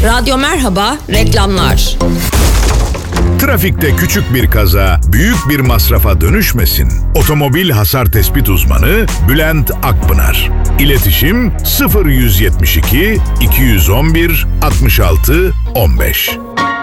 Radyo Merhaba, reklamlar. Trafikte küçük bir kaza büyük bir masrafa dönüşmesin. Otomobil hasar tespit uzmanı Bülent Akpınar. İletişim 0172 211 66 15.